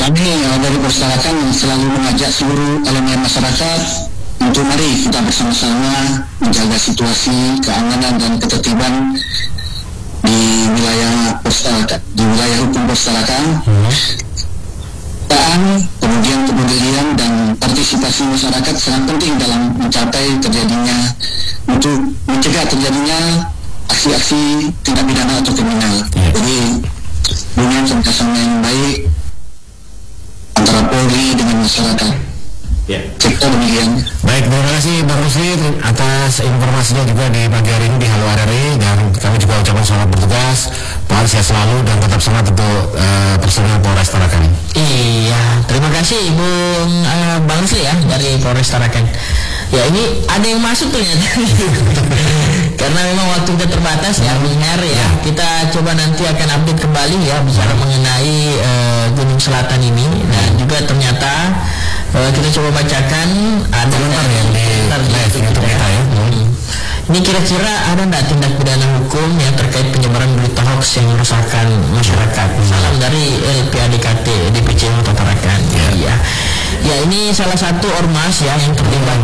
Kami dari Persarakan selalu mengajak seluruh elemen masyarakat untuk mari kita bersama-sama menjaga situasi keamanan dan ketertiban di wilayah Persarakan, di wilayah hukum Persarakan. Kemudian kepedulian dan partisipasi masyarakat sangat penting dalam mencapai terjadinya, untuk mencegah terjadinya aksi-aksi tindak pidana atau kriminal. Jadi hubungan kerjasama yang baik antara Polri dengan masyarakat. Kita demikian. Baik, terima kasih Bang Rusli atas informasinya juga di pagi hari ini di Halo RRI, dan kami juga ucapkan selamat bertugas, Pak sehat selalu dan tetap semangat untuk personil Polres Tarakan. Iya, terima kasih Bang Rusli ya dari Polres Tarakan. Ya, ini ada yang masuk ternyata. Karena memang waktu kita terbatas ya, Bang ya. Kita coba nanti akan update kembali ya bicara mengenai Gunung Selatan ini, dan juga ternyata kita coba bacakan ada komentar yang di live YouTube kita ya. Ini kira-kira ada nggak tindak pidana hukum yang terkait penyebaran berita hoax yang merusakkan masyarakat? Salam dari LPADKT DPC Kota Tarakan. Ya, ini salah satu ormas ya yang terlibat